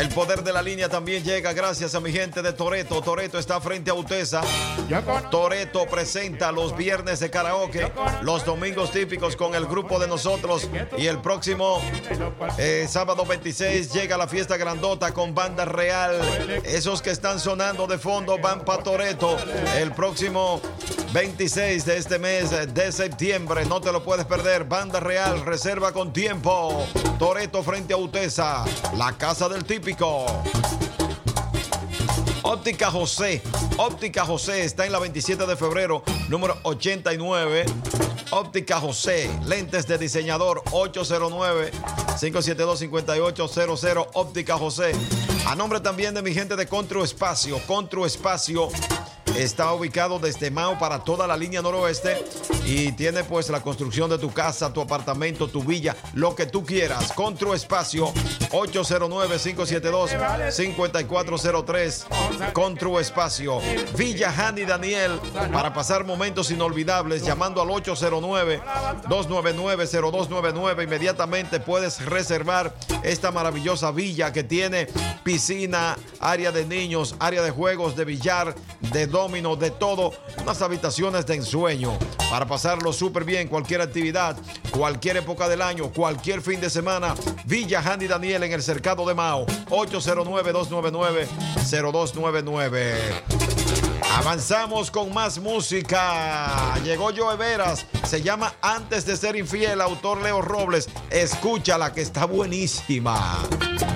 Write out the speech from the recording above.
El poder de la línea también llega gracias a mi gente de Toretto. Toretto está frente a Utesa. Toretto presenta los viernes de karaoke, los domingos típicos con el grupo de nosotros. Y el próximo sábado 26 llega la fiesta grandota con banda real. Esos que están sonando de fondo van para Toretto. El próximo 26 de este mes de septiembre, no te lo puedes perder. Banda real, reserva con tiempo. Toretto frente a Utesa, la casa del típico. Óptica José. Óptica José está en la 27 de febrero, número 89. Óptica José, lentes de diseñador, 809-572-5800. Óptica José. A nombre también de mi gente de Contru Espacio. Contru Espacio está ubicado desde Mao para toda la línea noroeste y tiene pues la construcción de tu casa, tu apartamento, tu villa, lo que tú quieras. Contru Espacio, 809-572-5403. Contru Espacio. Villa Hanny Daniel, para pasar momentos inolvidables, llamando al 809-299-0299. Inmediatamente puedes reservar esta maravillosa villa que tiene piscina, área de niños, área de juegos, de billar, de dominó, de todo, unas habitaciones de ensueño para pasarlo súper bien, cualquier actividad, cualquier época del año, cualquier fin de semana. Villa Hanny Daniel en el Cercado de Mao, 809-299-0299. Avanzamos con más música. Llegó Joe Veras, se llama Antes de ser infiel, autor Leo Robles. Escúchala que está buenísima.